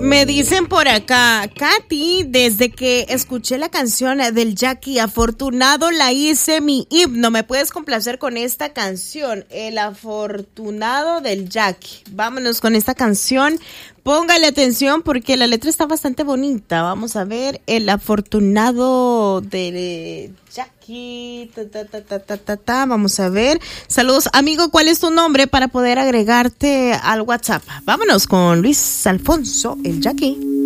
Me dicen por acá, Katy, desde que escuché la canción del Jackie Afortunado la hice mi himno. ¿Me puedes complacer con esta canción? El Afortunado del Jackie. Vámonos con esta canción. Póngale atención porque la letra está bastante bonita. Vamos a ver, El Afortunado de Jackie. Vamos a ver. Saludos, amigo. ¿Cuál es tu nombre para poder agregarte al WhatsApp? Vámonos con Luis Alfonso, el Jackie.